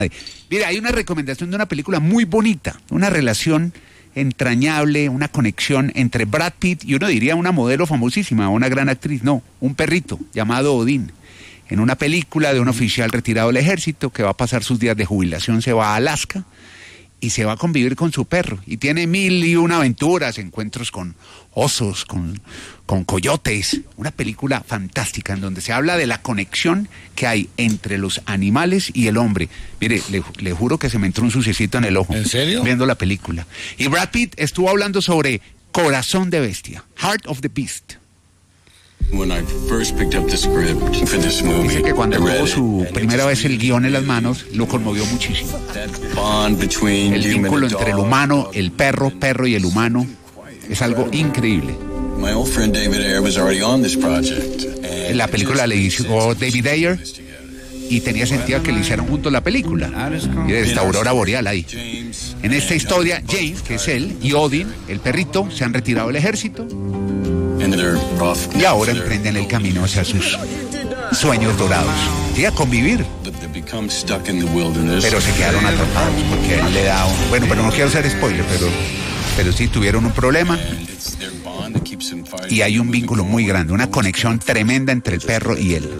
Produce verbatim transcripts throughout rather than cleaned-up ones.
Mira, hay una recomendación de una película muy bonita, una relación entrañable, una conexión entre Brad Pitt y uno diría una modelo famosísima, una gran actriz, no, un perrito llamado Odín. En una película de un oficial retirado del ejército que va a pasar sus días de jubilación, se va a Alaska y se va a convivir con su perro. Y tiene mil y una aventuras, encuentros con osos, con, con coyotes. Una película fantástica en donde se habla de la conexión que hay entre los animales y el hombre. Mire, le, le juro que se me entró un suciecito en el ojo. ¿En serio? Viendo la película. Y Brad Pitt estuvo hablando sobre Corazón de Bestia, Heart of the Beast. When I first picked up the script for this movie, dice que cuando tuvo su primera vez el guión en las manos, lo conmovió muchísimo. El vínculo entre el humano, el perro, perro y el humano, es algo increíble. My old friend David Ayer was already on this project. La película le hizo David Ayer y tenía sentido que le hicieron juntos la película. Y esta aurora boreal ahí. En esta historia, James, que es él, y Odin, el perrito, se han retirado del ejército. Y ahora emprenden el camino hacia sus sueños dorados. Sí, a convivir. Pero se quedaron atrapados porque él le da un... Bueno, pero no quiero hacer spoiler, pero, pero sí tuvieron un problema. Y hay un vínculo muy grande, una conexión tremenda entre el perro y él.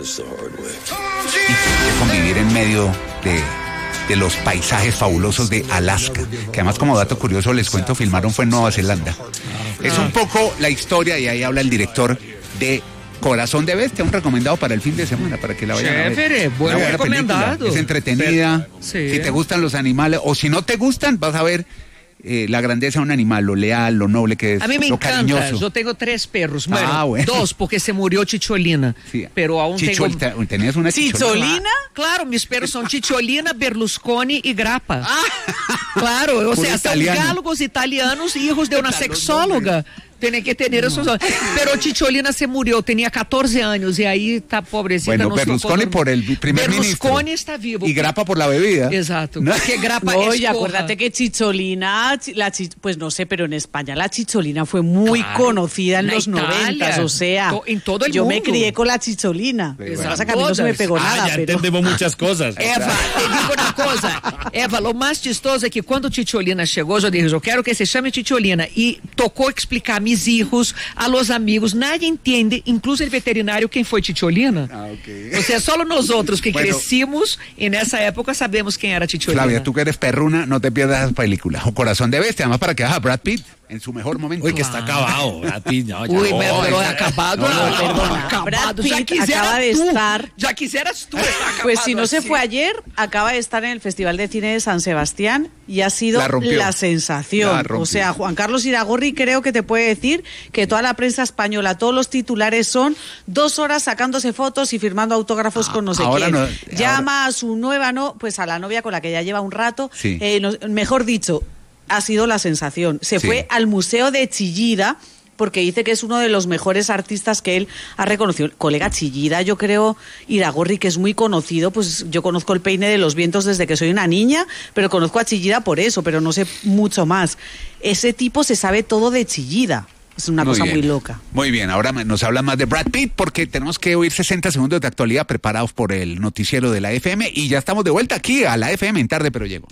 Y tienen que convivir en medio de... de los paisajes fabulosos de Alaska, que además, como dato curioso les cuento, filmaron fue en Nueva Zelanda. Es un poco la historia, y ahí habla el director de Corazón de Bestia, un recomendado para el fin de semana, para que la vayan a ver. Chévere, buen recomendado. Es entretenida, sí. Si te gustan los animales, o si no te gustan, vas a ver eh, la grandeza de un animal, lo leal, lo noble que es, a mí me lo encanta, cariñoso. yo tengo tres perros, bueno, ah, bueno. dos, porque se murió Chicholina, sí. Pero aún Chichol, tengo... ¿Tenías una Chicholina? ¿Chicholina? Claro, mis perros son Chicholina, Berlusconi y Grappa. Ah. Claro, o sea, son galgos italianos, hijos de una sexóloga. Tiene que tener esos... Pero Chicholina se murió, tenía catorce años y ahí está pobrecita. Bueno, Berlusconi por el primer Berlusconi ministro. Berlusconi está vivo. Y Grappa por la bebida. Exacto. ¿No? Porque Grappa no, es y acuérdate que Chicholina, la chi, pues no sé, pero en España la Chicholina fue muy claro, conocida en los noventas, o sea, to, en todo el yo mundo. me crié con la Chicholina. Sí, bueno. Pasa que a mí no se me pegó ah, nada, ya pero... entendemos muchas cosas. Eva, te digo una cosa. Eva, lo más chistoso es que cuando Chicholina llegó, yo dije, yo quiero que se llame Chicholina. Y tocó explicar a mis hijos, a los amigos, nadie entiende, incluso el veterinario, quién fue Chicholina. Ah, okay. O sea, solo nosotros que bueno, crecimos en esa época sabemos quién era Chicholina. Flavia, tú que eres perruna, no te pierdas esa película. O Corazón de Bestia, además para que hagas a Brad Pitt en su mejor momento. Uy, que está acabado, Brad Pitt. No, ya, Uy, no, pero, pero ya, acabado, no, no, perdona. acabado. Brad Pitt Ya quisieras acaba de tú, estar... Ya quisieras tú estar acabado. Pues si no se así. fue ayer, acaba de estar en el Festival de Cine de San Sebastián y ha sido la, la sensación. La o sea, Juan Carlos Iragorri creo que te puede decir que toda la prensa española, todos los titulares son dos horas sacándose fotos y firmando autógrafos ah, con no sé quién. No, Llama ahora... a su nueva, no, pues a la novia con la que ya lleva un rato. Sí. Eh, no, mejor dicho, ha sido la sensación. Se sí. fue al Museo de Chillida porque dice que es uno de los mejores artistas que él ha reconocido. El colega Chillida, yo creo, Iragorri, que es muy conocido, pues yo conozco el Peine de los Vientos desde que soy una niña, pero conozco a Chillida por eso, pero no sé mucho más. Ese tipo se sabe todo de Chillida. Es una muy cosa bien. Muy loca. Muy bien, ahora nos habla más de Brad Pitt porque tenemos que oír sesenta segundos de actualidad preparados por el noticiero de la F M y ya estamos de vuelta aquí a la F M en Tarde Pero Llego.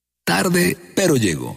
Tarde Pero Llego.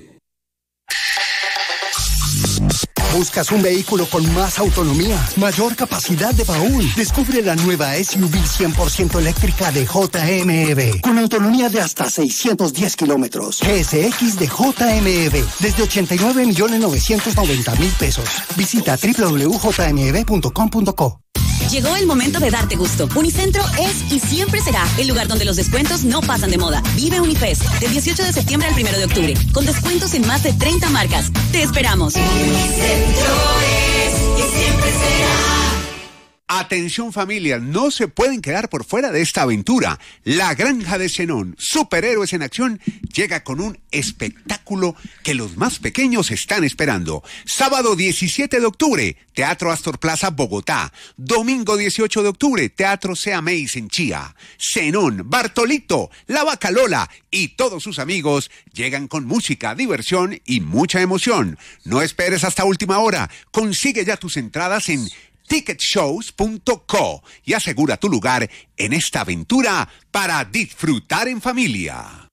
¿Buscas un vehículo con más autonomía, mayor capacidad de baúl? Descubre la nueva S U V cien por ciento eléctrica de J M E con autonomía de hasta seiscientos diez kilómetros. G S X de J M E desde ochenta y nueve millones novecientos noventa mil pesos. Visita doble u doble u doble u punto j m e b punto com punto co. Llegó el momento de darte gusto. Unicentro es y siempre será el lugar donde los descuentos no pasan de moda. Vive Unifest del dieciocho de septiembre al primero de octubre, con descuentos en más de treinta marcas. Te esperamos. Unicentro es y siempre será. Atención familia, no se pueden quedar por fuera de esta aventura. La Granja de Zenón, superhéroes en acción, llega con un espectáculo que los más pequeños están esperando. Sábado diecisiete de octubre, Teatro Astor Plaza, Bogotá. Domingo dieciocho de octubre, Teatro Sea Meis en Chía. Zenón, Bartolito, La Vaca Lola y todos sus amigos llegan con música, diversión y mucha emoción. No esperes hasta última hora. Consigue ya tus entradas en ticket shows punto co y asegura tu lugar en esta aventura para disfrutar en familia.